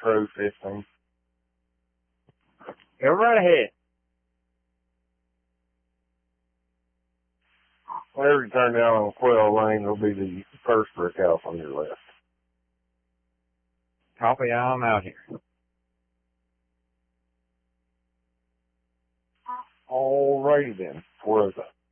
Road 15. Go right ahead. Whenever you turn down on Quail Lane, it'll be the first brick house on your left. Copy, I'm out here. Alrighty then, 405.